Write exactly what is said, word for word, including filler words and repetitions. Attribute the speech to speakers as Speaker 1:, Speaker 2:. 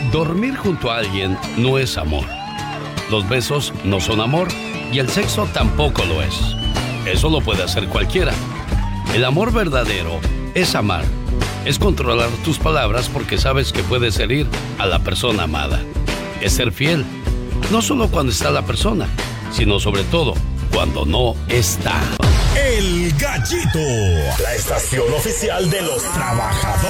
Speaker 1: Dormir junto a alguien no es amor. Los besos no son amor y el sexo tampoco lo es. Eso lo puede hacer cualquiera. El amor verdadero es amar. Es controlar tus palabras porque sabes que puedes herir a la persona amada. Es ser fiel, no solo cuando está la persona, sino sobre todo cuando no está.
Speaker 2: El Gallito, la estación oficial de los trabajadores.